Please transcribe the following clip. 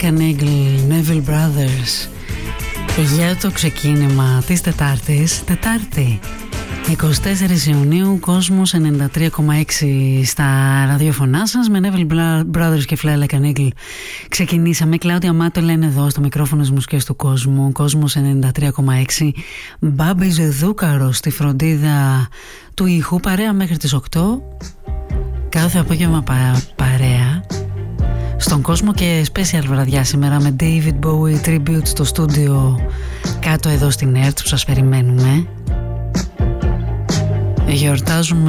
Neville Brothers για το ξεκίνημα της Τετάρτη 24 Ιουνίου, Κόσμος 93,6 στα ραδιοφωνά σας. Με Neville Brothers και Fly Like an Eagle ξεκινήσαμε. Κλάουδια Μάτολα είναι εδώ στο μικρόφωνο της μουσικές του κόσμου. Κόσμος 93,6. Μπάμπης Δούκαρος στη φροντίδα του ήχου. Παρέα μέχρι τις 8. Κάθε απόγευμα παρέα στον κόσμο και special βραδιά σήμερα με David Bowie Tribute στο στούντιο κάτω εδώ στην ΕΡΤ που σας περιμένουμε. Γιορτάζουμε